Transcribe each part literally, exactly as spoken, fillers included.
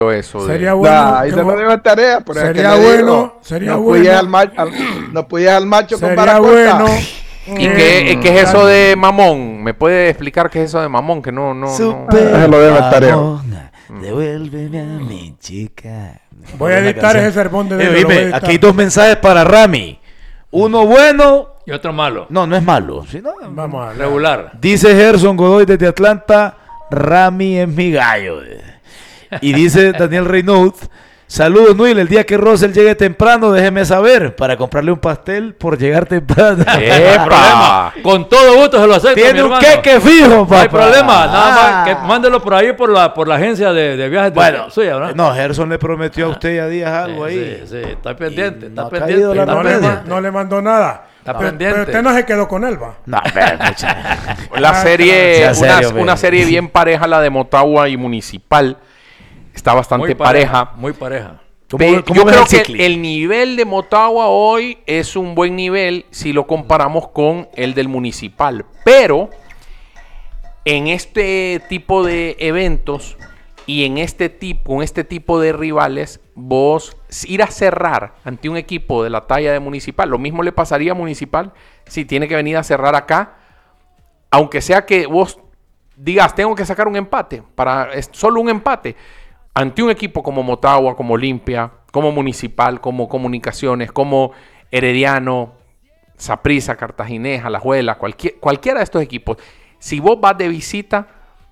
eso. De... Sería bueno. Nah, ahí se lo dejo tarea. Por sería bueno, sería no bueno. Al ma- al, no podías al macho sería con Baracota. bueno. ¿Y qué, qué es eso de mamón? ¿Me puede explicar qué es eso de mamón? Que no, no, no. Se lo dejo tarea. Devuélveme a mi chica. Voy a editar ese sermón de... Eh, de dime, aquí hay dos mensajes para Rami. Uno bueno y otro malo. No, no es malo. Sino, Vamos a ver. Regular. Dice Gerson Godoy desde Atlanta, Rami es mi gallo. Y dice Daniel Reynaud, saludos Nuil, el día que Russell llegue temprano, déjeme saber, para comprarle un pastel por llegar temprano. ¡Eh, problema! Con todo gusto se lo acepto, Tiene mi un hermano. queque fijo, papá. No hay problema, nada Ah. más que mándelo por ahí por la, por la agencia de, de viajes Bueno, de suya, ¿verdad? no, Gerson le prometió a usted ya días algo Sí, ahí. sí, sí, está pendiente, Y está no ha pendiente. caído la está No le, pendiente. no le mandó nada. Está pero, pendiente. pero usted no se quedó con él, va. No, pero, mucha- La serie, Sea una, serio, una hombre. serie bien pareja, la de Motagua y Municipal. Está bastante Muy pareja. Muy pareja. ¿Cómo- Pe- cómo Yo ves creo el que Cicli? el nivel de Motagua hoy es un buen nivel si lo comparamos con el del Municipal. Pero en este tipo de eventos y en este tipo, con este tipo de rivales, vos ir a cerrar ante un equipo de la talla de Municipal, lo mismo le pasaría a Municipal si tiene que venir a cerrar acá, aunque sea que vos digas, tengo que sacar un empate, para es solo un empate, ante un equipo como Motagua, como Olimpia, como Municipal, como Comunicaciones, como Herediano, Saprissa, Cartaginés, Alajuela, cualquier, cualquiera de estos equipos, si vos vas de visita,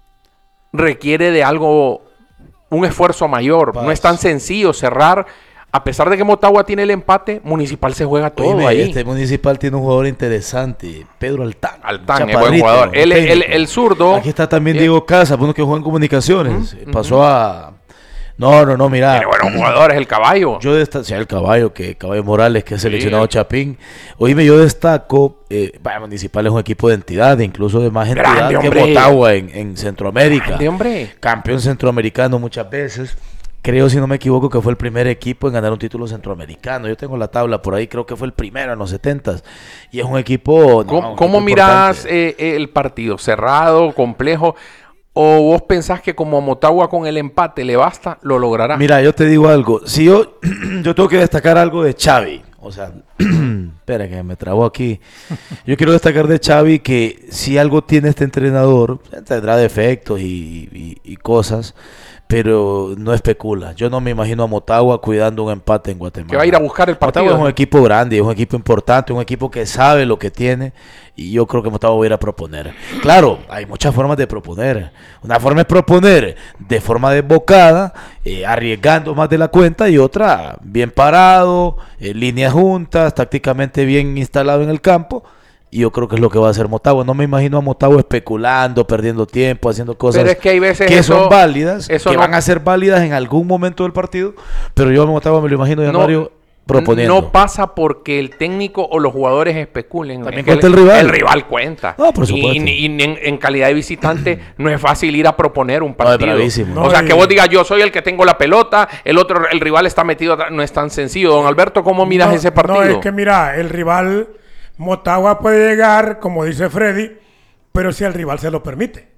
requiere de algo, un esfuerzo mayor. Paz. No es tan sencillo cerrar. A pesar de que Motagua tiene el empate, Municipal se juega todo Oíme, ahí. este Municipal tiene un jugador interesante, Pedro Altán. Altán, es buen chaparrito, jugador. Él, técnico. el, el zurdo. Aquí está también eh, Diego Casas, uno que juega en Comunicaciones. Ujú, Pasó a... No, no, no, mira. Tiene buenos jugadores, el caballo. Yo destaco, sí, el caballo, que Caballo Morales, que es seleccionado Sí. Chapín. Oíme, yo destaco, eh, vaya, Municipal es un equipo de entidad, incluso de más entidad Grande, que hombre. Motagua en, en Centroamérica. Grande, hombre. Campeón centroamericano muchas veces. Creo, si no me equivoco, que fue el primer equipo en ganar un título centroamericano. Yo tengo la tabla por ahí, creo que fue el primero en los setentas. Y es un equipo... no, ¿Cómo, un cómo equipo mirás importante. eh, el partido? ¿Cerrado, complejo? ¿O vos pensás que como Motagua con el empate le basta, lo logrará? Mira, yo te digo algo. Si yo, yo tengo que destacar algo de Xavi. O sea, espera que me trabó aquí. Yo quiero destacar de Xavi que si algo tiene este entrenador, tendrá defectos y, y, y cosas, pero no especula. Yo no me imagino a Motagua cuidando un empate en Guatemala. Que va a ir a buscar el partido. Motagua es un equipo grande, es un equipo importante, un equipo que sabe lo que tiene, y yo creo que Motagua va a ir a proponer. Claro, hay muchas formas de proponer. Una forma es proponer de forma desbocada, eh, arriesgando más de la cuenta, y otra bien parado, en líneas juntas, tácticamente bien instalado en el campo. Y yo creo que es lo que va a hacer Motagua. No me imagino a Motagua especulando, perdiendo tiempo, haciendo cosas Pero es que hay veces que eso- son válidas, eso que no- van a ser válidas en algún momento del partido. Pero yo a Motagua me lo imagino ya, No, Mario, proponiendo. No pasa porque el técnico o los jugadores especulen. También Es que cuenta el rival. El rival cuenta. No, por Y- supuesto. Y, y en, en calidad de visitante no es fácil ir a proponer un es partido. bravísimo. O sea, No, que y- vos digas, yo soy el que tengo la pelota, el otro, el rival está metido atrás. No es tan sencillo. Don Alberto, ¿cómo miras no, ese partido? No, es que mira, el rival Motagua puede llegar, como dice Freddy, pero si el rival se lo permite.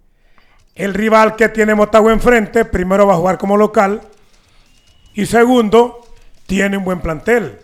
El rival que tiene Motagua enfrente, primero va a jugar como local y segundo, tiene un buen plantel.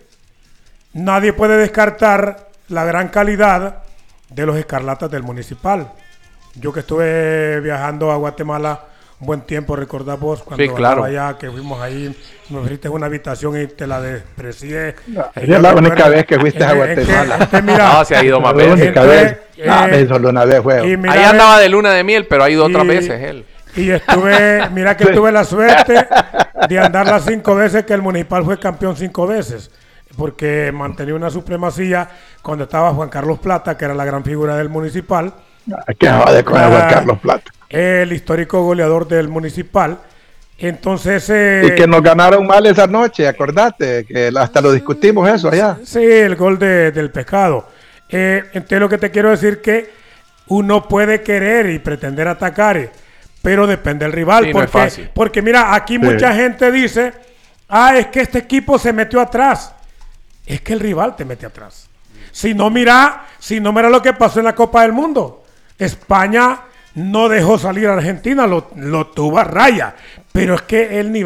Nadie puede descartar la gran calidad de los escarlatas del Municipal. Yo que estuve viajando a Guatemala un buen tiempo, recordás vos cuando Sí, claro. andaba allá, que fuimos ahí, me ofreciste una habitación y te la desprecié. No, Y es yo la recuerdo- única vez que fuiste a en- en que- Guatemala. en que mira, No, se ha ido más La veces. única Entonces, vez. eh, Ah, ves, solo una vez fue. y mira, Ahí ve- andaba de luna de miel, pero ha ido otras y- veces él. Y estuve, mira que tuve la suerte de andar las cinco veces que el Municipal fue campeón cinco veces. Porque mantenía una supremacía cuando estaba Juan Carlos Plata, que era la gran figura del Municipal. ¿Qué jode con el Ah, Juan Carlos Plata? El histórico goleador del Municipal. Entonces... eh, Y que nos ganaron mal esa noche, acordate, que hasta lo discutimos eso allá. Sí, el gol de- del pescado. Eh, entonces lo que te quiero decir que uno puede querer y pretender atacar, eh, pero depende del rival. Sí, no es porque, fácil. porque mira, aquí mucha gente dice, ah, es que este equipo se metió atrás. Es que el rival te mete atrás. Si no mira, si no mira lo que pasó en la Copa del Mundo. España no dejó salir a Argentina, lo, lo tuvo a raya. Pero es que el nivel...